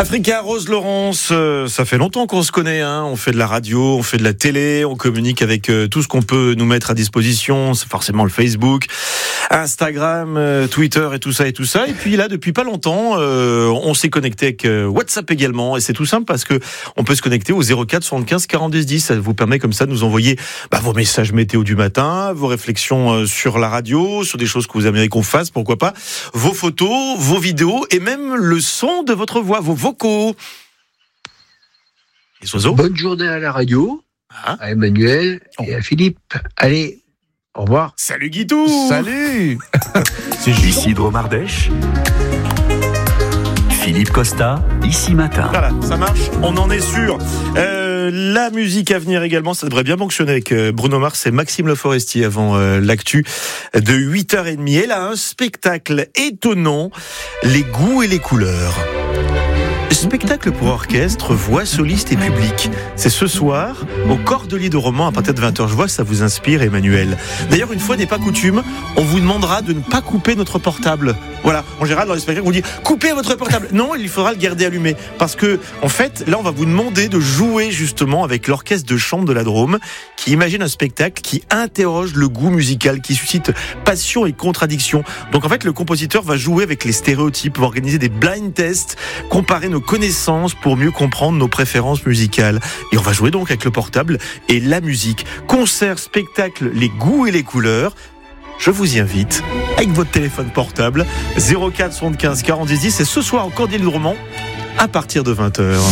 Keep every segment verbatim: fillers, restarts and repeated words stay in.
Africa, Rose Laurence, euh, ça fait longtemps qu'on se connaît, hein. On fait de la radio, on fait de la télé, on communique avec euh, tout ce qu'on peut nous mettre à disposition, c'est forcément le Facebook, Instagram, euh, Twitter et tout ça et tout ça. Et puis là, depuis pas longtemps, euh, on s'est connecté avec euh, WhatsApp également, et c'est tout simple parce que on peut se connecter au zéro quatre soixante-quinze quarante-dix dix. Ça vous permet comme ça de nous envoyer bah, vos messages météo du matin, vos réflexions euh, sur la radio, sur des choses que vous aimeriez qu'on fasse, pourquoi pas, vos photos, vos vidéos et même le son de votre voix, vos vocaux. Les oiseaux. Bonne journée à la radio, ah. à Emmanuel et à Philippe. Allez, au revoir. Salut Guitou. Salut. C'est ici Dromardèche. Philippe Costa, ici matin. Voilà, ça marche, on en est sûr. Euh, la musique à venir également, ça devrait bien fonctionner avec Bruno Mars et Maxime Le Forestier avant euh, l'actu de huit heures trente. Et là, un spectacle étonnant, les goûts et les couleurs. Spectacle pour orchestre, voix, soliste et public. C'est ce soir, au Cordelier de Romans, à partir de vingt heures. Je vois que ça vous inspire, Emmanuel. D'ailleurs, une fois n'est pas coutume, on vous demandera de ne pas couper notre portable. Voilà, en général, dans les spectacles, on vous dit « Coupez votre portable !» Non, il faudra le garder allumé. Parce que, en fait, là, on va vous demander de jouer justement avec l'orchestre de chambre de la Drôme, qui imagine un spectacle qui interroge le goût musical, qui suscite passion et contradiction. Donc, en fait, le compositeur va jouer avec les stéréotypes, va organiser des blind tests, comparer nos connaissances pour mieux comprendre nos préférences musicales. Et on va jouer donc avec le portable et la musique. Concert, spectacle, les goûts et les couleurs. Je vous y invite, avec votre téléphone portable, zéro quatre soixante-quinze quarante-dix dix, c'est ce soir au Cordelier de Romans, à partir de vingt heures.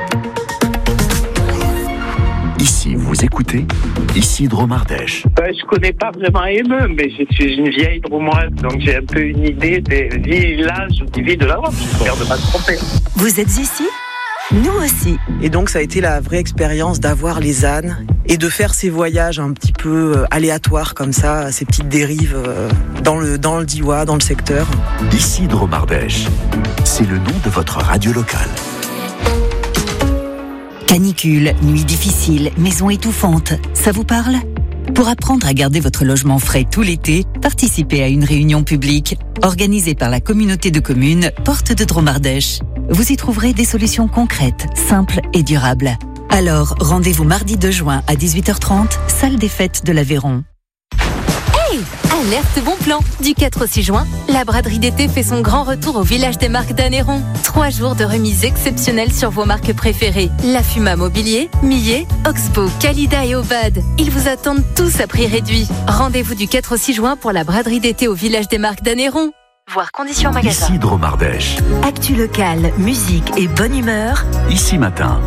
Ici, vous écoutez, ici Dromardèche. Ben, je connais pas vraiment Émeu, mais je suis une vieille Dromoise, donc j'ai un peu une idée des villages ou des villes de la Drôme. J'espère de pas me tromper. Vous êtes ici ? Nous aussi. Et donc ça a été la vraie expérience d'avoir les ânes et de faire ces voyages un petit peu aléatoires comme ça, ces petites dérives dans le, dans le Diois, dans le secteur. Ici Dromardèche, c'est le nom de votre radio locale. Canicule, nuit difficile, maison étouffante, ça vous parle ? Pour apprendre à garder votre logement frais tout l'été, participez à une réunion publique organisée par la communauté de communes Porte de Dromardèche. Vous y trouverez des solutions concrètes, simples et durables. Alors, rendez-vous mardi deux juin à dix-huit heures trente, salle des fêtes de l'Aveyron. Hey, alerte bon plan. Du quatre au six juin, la braderie d'été fait son grand retour au village des marques d'Anneyron. Trois jours de remises exceptionnelles sur vos marques préférées. La Fuma Mobilier, Millet, Oxbow, Calida et Obad. Ils vous attendent tous à prix réduit. Rendez-vous du quatre au six juin pour la braderie d'été au village des marques d'Anneyron. Voir conditions magasin. Ici Dromardèche. Actu locale, musique et bonne humeur. Ici matin.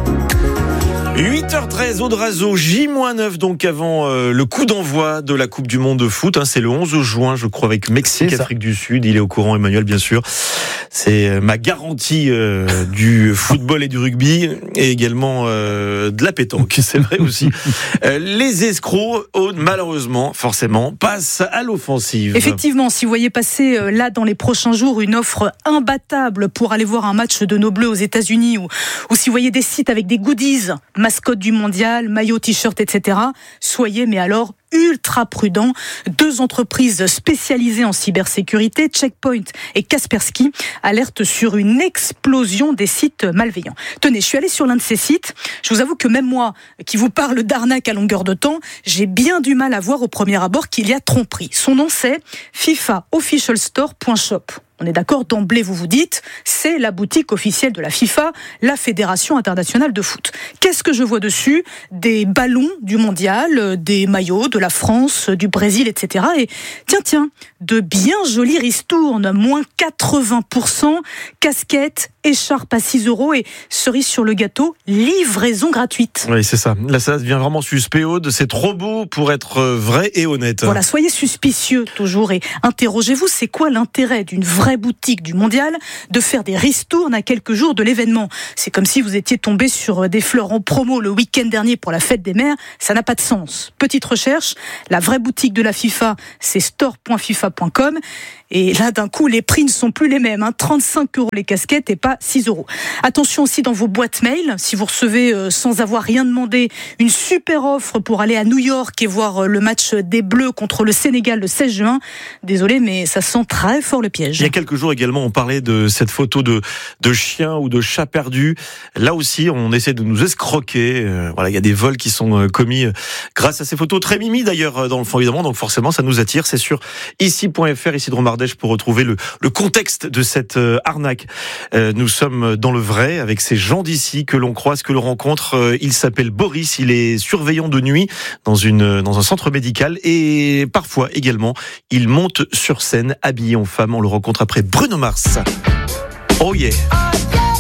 huit heures treize, Audrazo, J neuf, donc avant euh, le coup d'envoi de la Coupe du Monde de foot. Hein, c'est le onze juin, je crois, avec Mexique, Afrique du Sud. Il est au courant, Emmanuel, bien sûr. C'est ma garantie euh, du football et du rugby, et également euh, de la pétanque, c'est vrai aussi. Euh, les escrocs, malheureusement, forcément, passent à l'offensive. Effectivement, si vous voyez passer euh, là dans les prochains jours une offre imbattable pour aller voir un match de nos Bleus aux États-Unis, ou, ou si vous voyez des sites avec des goodies, mascotte du mondial, maillot, t-shirt, et cetera, soyez, mais alors, ultra prudent. Deux entreprises spécialisées en cybersécurité, Checkpoint et Kaspersky, alertent sur une explosion des sites malveillants. Tenez, je suis allée sur l'un de ces sites. Je vous avoue que même moi, qui vous parle d'arnaque à longueur de temps, j'ai bien du mal à voir au premier abord qu'il y a tromperie. Son nom, c'est FIFA Official Store point shop. On est d'accord, d'emblée, vous vous dites, c'est la boutique officielle de la FIFA, la Fédération internationale de foot. Qu'est-ce que je vois dessus ? Des ballons du mondial, des maillots de la France, du Brésil, et cetera. Et tiens, tiens, de bien jolies ristournes, moins quatre-vingts pour cent, casquettes, écharpes à six euros et cerise sur le gâteau, livraison gratuite. Oui, c'est ça. Là, ça devient vraiment suspect, Aude. C'est trop beau pour être vrai et honnête. Voilà, soyez suspicieux toujours et interrogez-vous, c'est quoi l'intérêt d'une vraie boutique du mondial de faire des ristournes à quelques jours de l'événement? C'est comme si vous étiez tombé sur des fleurs en promo le week-end dernier pour la fête des mères. Ça n'a pas de sens. Petite recherche, la vraie boutique de la FIFA, c'est store point fifa point com. Et là, d'un coup, les prix ne sont plus les mêmes. Hein. trente-cinq euros les casquettes et pas jusqu'à six euros. Attention aussi dans vos boîtes mail, si vous recevez euh, sans avoir rien demandé une super offre pour aller à New York et voir euh, le match des Bleus contre le Sénégal le seize juin. Désolé, mais ça sent très fort le piège. Il y a quelques jours également, on parlait de cette photo de, de chien ou de chat perdu. Là aussi, on essaie de nous escroquer. Euh, voilà, il y a des vols qui sont euh, commis euh, grâce à ces photos. Très mimi d'ailleurs, euh, dans le fond évidemment. Donc forcément, ça nous attire. C'est sur ici point f r, Isidro Mardèche, pour retrouver le, le contexte de cette euh, arnaque. Euh, nous sommes dans le vrai avec ces gens d'ici que l'on croise, que l'on rencontre. Euh, il s'appelle Boris. Il est surveillant de nuit dans une, dans un centre médical et parfois également, il monte sur scène habillé en femme. On le rencontre après Bruno Mars. Oh yeah.